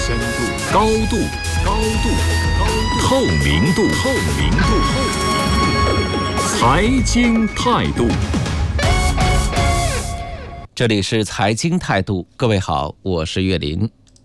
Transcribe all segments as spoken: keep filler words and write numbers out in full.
深度、高度、高度、高度、透明度、透明度、透明度、财经态度。 这里是财经态度，各位好，我是岳林。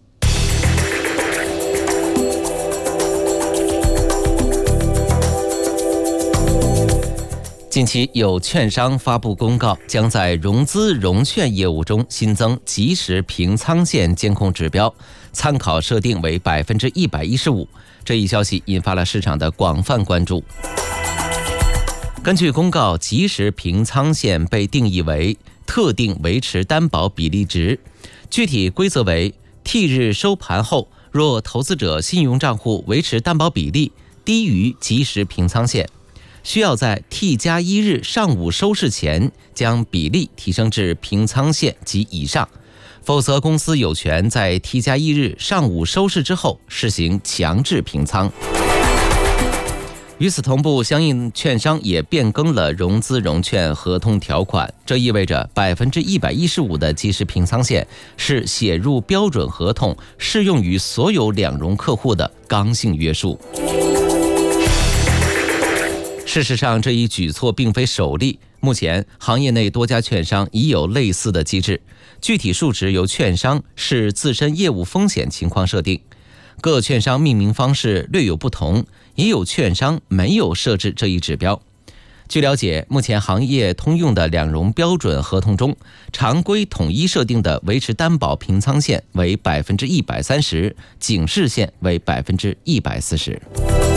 近期有券商发布公告，将在融资融券业务中新增即时平仓线监控指标，参考设定为百分之一百一十五。这一消息引发了市场的广泛关注。根据公告，即时平仓线被定义为特定维持担保比例值，具体规则为 T 日收盘后，若投资者信用账户维持担保比例低于即时平仓线，需要在 T 加一日上午收市前将比例提升至平仓线及以上，否则公司有权在 T 加一日上午收市之后实行强制平仓。与此同步，相应券商也变更了融资融券合同条款，这意味着百分之一百一十五的即时平仓线是写入标准合同，适用于所有两融客户的刚性约束。事实上，这一举措并非首例，目前行业内多家券商已有类似的机制，具体数值由券商视自身业务风险情况设定。各券商命名方式略有不同，也有券商没有设置这一指标。据了解，目前行业通用的两融标准合同中，常规统一设定的维持担保平仓线为百分之一百三十，警示线为百分之一百四十。